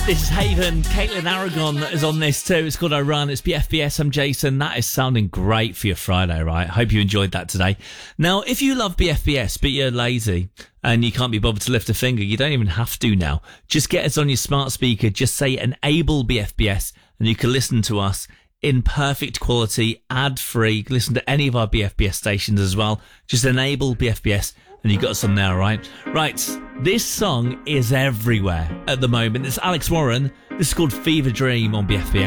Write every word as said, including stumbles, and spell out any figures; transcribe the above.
This is Haven. Caitlin Aragon is on this too. It's called I Run. It's B F B S. I'm Jason. That is sounding great for your Friday, right? Hope you enjoyed that today. Now, if you love B F B S, but you're lazy and you can't be bothered to lift a finger, you don't even have to now. Just get us on your smart speaker. Just say enable B F B S and you can listen to us in perfect quality, ad-free. Listen to any of our B F B S stations as well. Just enable B F B S and you got us on there, right? Right, this song is everywhere at the moment. It's Alex Warren. This is called Fever Dream on B F B S.